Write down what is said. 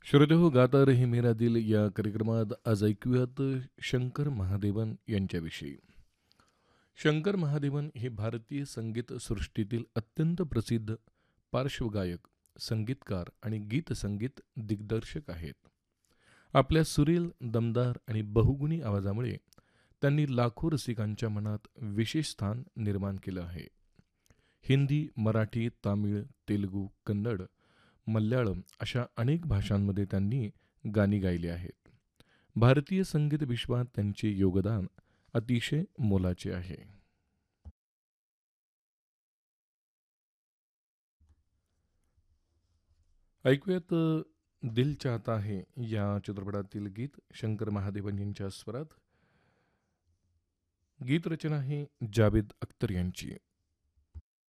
श्रोतेहो गाता रही मेरा दिल या कार्यक्रमात आज ऐकूयात शंकर महादेवन यांच्याविषयी. शंकर महादेवन हे भारतीय संगीत सृष्टीतील अत्यंत प्रसिद्ध पार्श्वगायक, संगीतकार आणि गीतसंगीत दिग्दर्शक आहेत. आपल्या सुरेल, दमदार आणि बहुगुणी आवाजामुळे त्यांनी लाखो रसिकांच्या मनात विशेष स्थान निर्माण केलं आहे. हिंदी, मराठी, तामिळ, तेलुगू, कन्नड, मल्याळम अशा अनेक भाषांमध्ये त्यांनी गाणी गायली आहेत. भारतीय संगीत विश्वात त्यांचे योगदान अतिशय मोलाचे आहे. ऐकूयात दिल चाहता है या चित्रपटातील गीत शंकर महादेवन यांच्या स्वरात. गीत रचना आहे जावेद अख्तर यांची.